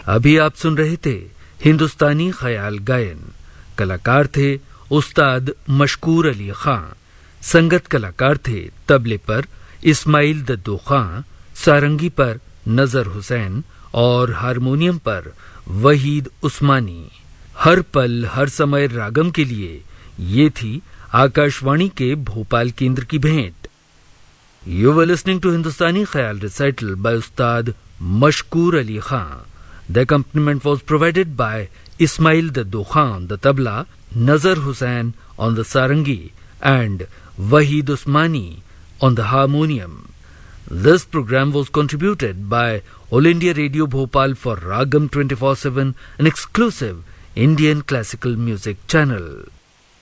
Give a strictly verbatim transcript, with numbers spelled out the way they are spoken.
अभी आप सुन रहे थे हिंदुस्तानी ख्याल गायन। कलाकार थे उस्ताद मशकूर अली खां। संगत कलाकार थे तबले पर इस्माइल दद्दू खां, सारंगी पर नजर हुसैन और हारमोनियम पर वहीद उस्मानी। हर पल हर समय रागम के लिए ये थी आकाशवाणी के भोपाल केंद्र की भेंट। यू वर लिसनिंग टू हिंदुस्तानी ख्याल recital bye Ustad मशकूर Ali Khan. The accompaniment was provided by Ismail Daddu Khan on the tabla, Nazar Hussain on the sarangi, and Wahid Usmani on the harmonium. This program was contributed by All India Radio Bhopal for Ragam twenty-four seven, an exclusive Indian classical music channel.